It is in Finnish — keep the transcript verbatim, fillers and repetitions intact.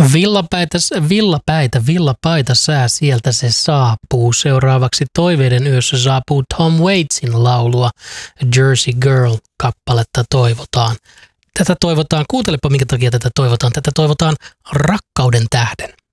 Villapäitä, villapäitä, villapaita sää, sieltä se saapuu. Seuraavaksi Toiveiden yössä saapuu Tom Waitsin laulua Jersey Girl-kappaletta toivotaan. Tätä toivotaan, kuuntelepa minkä takia tätä toivotaan. Tätä toivotaan rakkauden tähden.